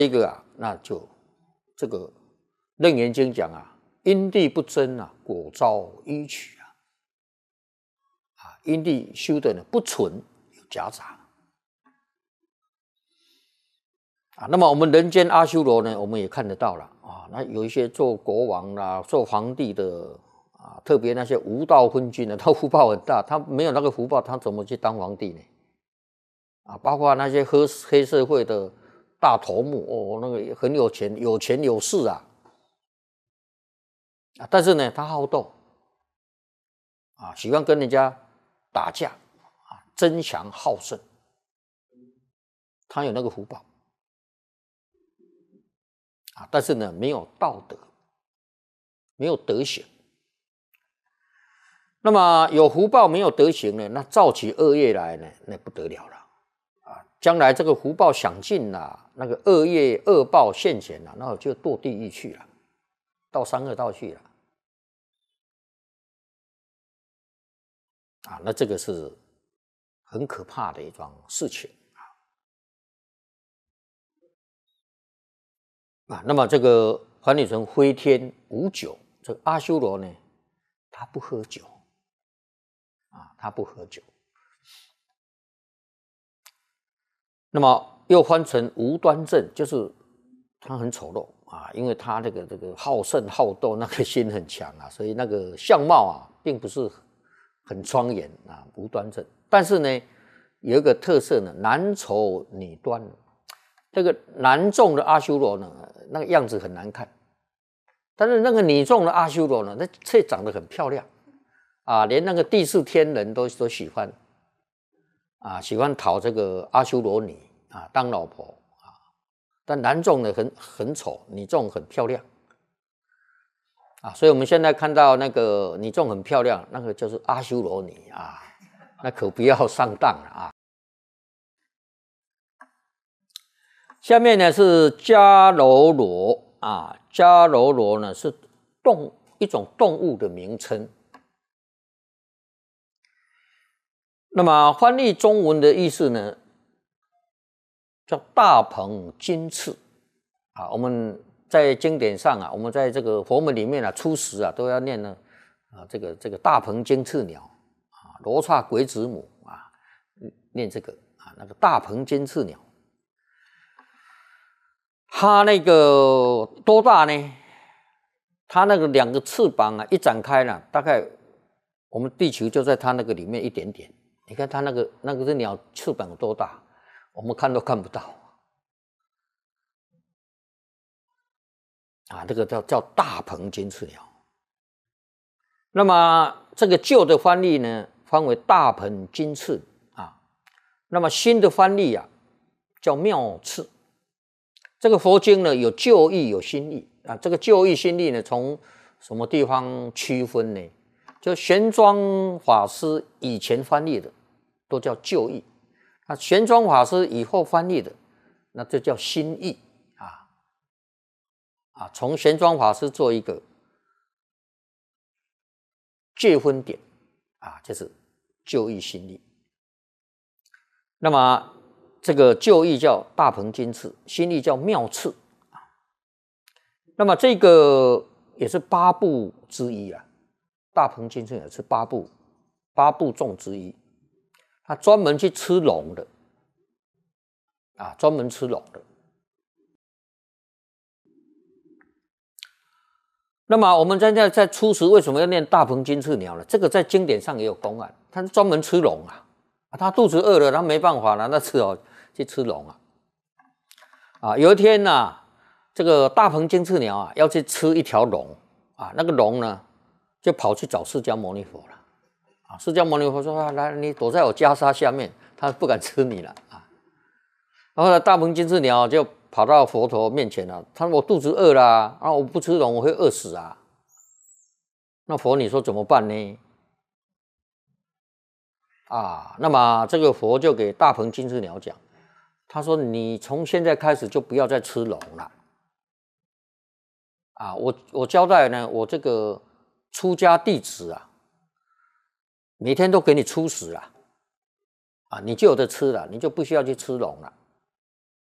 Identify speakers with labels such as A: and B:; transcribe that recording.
A: 一个啊，那就这个《楞严经》讲啊，因地不真啊，果遭依取啊。因地修的呢不纯，有夹杂啊。那么我们人间阿修罗呢，我们也看得到了啊。那有一些做国王啦、做皇帝的啊，特别那些无道昏君呢，他福报很大，他没有那个福报，他怎么去当皇帝呢？啊，包括那些黑社会的大头目哦，那个很有钱，有钱有势啊。但是呢，他好斗啊，喜欢跟人家打架啊，争强好胜，他有那个福报啊，但是呢，没有道德，没有德行。那么有福报没有德行呢，那造起恶业来呢，那不得了了啊！将来这个福报享尽了，那个恶业恶报现前了，那就堕地狱去了，到三恶道去了啊！那这个是很可怕的一桩事情啊！那么这个樊女成飞天无酒，这个阿修罗呢，他不喝酒啊，他不喝酒。那么又翻成无端正，就是他很丑陋啊，因为他这个好胜好斗，那个心很强啊，所以那个相貌啊，并不是很庄严啊，无端正。但是呢，有一个特色呢，男丑女端。这个男众的阿修罗呢，那个样子很难看，但是那个女众的阿修罗呢，那却长得很漂亮啊，连那个第四天人都喜欢啊，喜欢讨这个阿修罗女啊当老婆啊。但男众呢很丑，女众很漂亮啊，所以我们现在看到那个女众很漂亮，那个就是阿修罗女啊，那可不要上当了啊。下面呢是迦楼罗啊，迦楼罗呢是一种动物的名称。那么翻译中文的意思呢，叫大鹏金翅啊。我们在经典上啊，我们在这个佛门里面啊，初时啊都要念呢啊，这个大鹏金翅鸟啊，罗刹鬼子母啊，念这个啊，那个大鹏金翅鸟。它那个多大呢？它那个两个翅膀啊，一展开了，大概我们地球就在它那个里面一点点。你看它那个这鸟翅膀有多大，我们看都看不到啊！这个叫大鹏金翅鸟。那么这个旧的翻译呢，翻为大鹏金翅啊。那么新的翻译啊，叫妙翅。这个佛经呢，有旧义有新义啊。这个旧义新义呢，从什么地方区分呢？就玄奘法师以前翻译的都叫旧义，那玄奘法师以后翻译的，那这叫新义啊。从玄奘法师做一个界分点啊，就是旧义新义。那么这个旧义叫大鹏金翅，新义叫妙翅啊。那么这个也是八部之一啊，大鹏金翅也是八部众之一。他专门去吃龙的啊，专门吃龙的。那么我们在初时为什么要念大鹏金翅鸟呢？这个在经典上也有公案，他是专门吃龙啊。他肚子饿了，他没办法了，那只好去吃龙啊。有一天呢，这个大鹏金翅鸟啊要去吃一条龙啊，那个龙呢就跑去找释迦牟尼佛了啊。释迦牟尼佛说：“来，你躲在我袈裟下面，他不敢吃你了啊。”然后呢，大鹏金翅鸟就跑到佛陀面前了，他说：“我肚子饿了啊，我不吃龙我会饿死啊。”那佛你说怎么办呢？啊，那么这个佛就给大鹏金翅鸟讲，他说：“你从现在开始就不要再吃龙了。啊，我交代呢，我这个出家弟子啊，每天都给你出食了，啊，你就有得吃了，你就不需要去吃龙了。